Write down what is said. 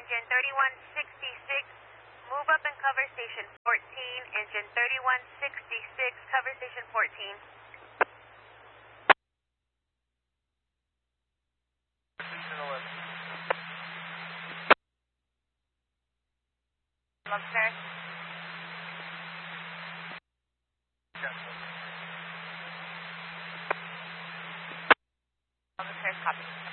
engine 3166, move up and cover station 14, engine 3166, cover station 14. Upstairs. Upstairs, copy.